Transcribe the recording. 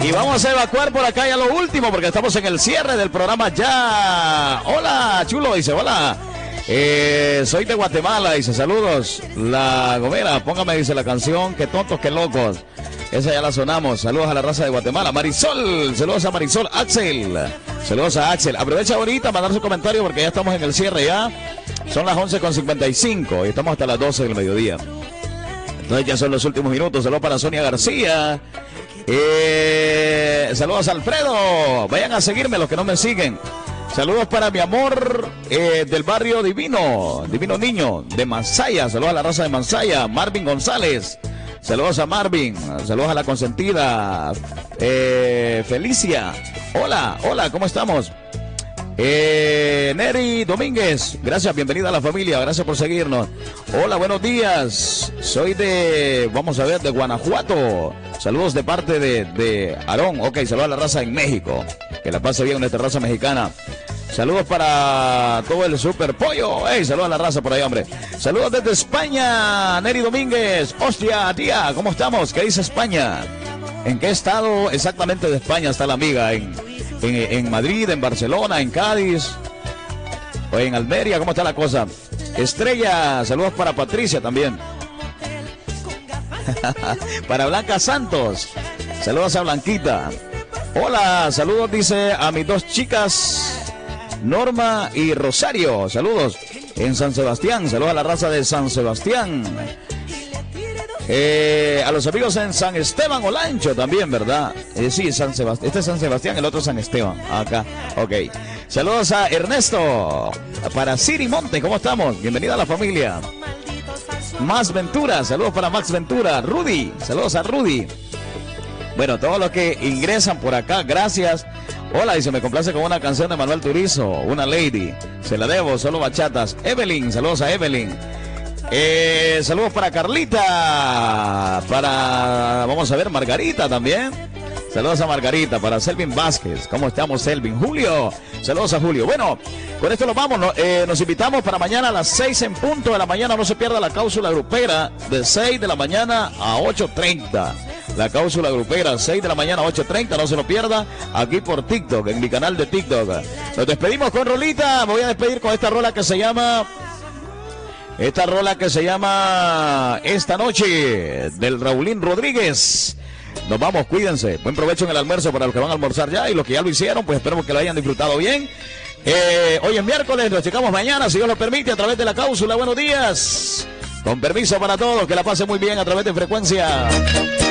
Y vamos a evacuar por acá ya lo último, porque estamos en el cierre del programa ya. Hola, chulo, dice, hola. Soy de Guatemala, dice, saludos. La Gomera, póngame, dice, la canción, qué tontos, qué locos. Esa ya la sonamos. Saludos a la raza de Guatemala. Marisol, saludos a Marisol. Axel, saludos a Axel. Aprovecha ahorita a mandar su comentario porque ya estamos en el cierre ya. Son las 11:55 y estamos hasta las 12 del mediodía. Entonces ya son los últimos minutos. Saludos para Sonia García. Saludos a Alfredo. Vayan a seguirme los que no me siguen. Saludos para mi amor del barrio Divino Niño de Mansaya. Saludos a la raza de Mansaya. Marvin González. Saludos a Marvin. Saludos a la consentida Felicia. Hola, ¿cómo estamos? Neri Domínguez, gracias, bienvenida a la familia, gracias por seguirnos. Hola, buenos días, soy de Guanajuato. Saludos de parte de Aarón. Ok, saludos a la raza en México, que la pase bien nuestra raza mexicana. Saludos para todo el super pollo. Hey, saludos a la raza por ahí, hombre. Saludos desde España, Neri Domínguez. Hostia, tía, ¿cómo estamos? ¿Qué dice España? ¿En qué estado exactamente de España está la amiga? ¿En Madrid, en Barcelona, en Cádiz o en Almería? ¿Cómo está la cosa? Estrella, saludos para Patricia también. Para Blanca Santos, saludos a Blanquita. Hola, saludos, dice, a mis dos chicas, Norma y Rosario. Saludos en San Sebastián, saludos a la raza de San Sebastián. A los amigos en San Esteban Olancho también, ¿verdad? Sí, San Sebastián. Este es San Sebastián, el otro San Esteban. Acá, ok. Saludos a Ernesto. Para Siri Monte, ¿cómo estamos? Bienvenida a la familia. Max Ventura, saludos para Max Ventura. Rudy, saludos a Rudy. Bueno, todos los que ingresan por acá, gracias. Hola, dice, me complace con una canción de Manuel Turizo, Una Lady. Se la debo, solo bachatas. Evelyn, saludos a Evelyn. Saludos para Carlita, vamos a ver, Margarita también. Saludos a Margarita, para Selvin Vázquez. ¿Cómo estamos, Selvin? Julio, saludos a Julio. Bueno, con esto nos vamos. Nos invitamos para mañana a las 6 en punto de la mañana. No se pierda la cápsula grupera de 6 de la mañana a 8:30. La cápsula grupera, 6 de la mañana a 8:30. No se lo pierda aquí por TikTok, en mi canal de TikTok. Nos despedimos con rolita. Me voy a despedir con esta rola que se llama Esta Noche, del Raulín Rodríguez. Nos vamos, cuídense. Buen provecho en el almuerzo para los que van a almorzar ya, y los que ya lo hicieron, pues esperemos que lo hayan disfrutado bien. Hoy es miércoles, nos checamos mañana, si Dios lo permite, a través de la cápsula. Buenos días. Con permiso para todos, que la pasen muy bien a través de Frecuencia.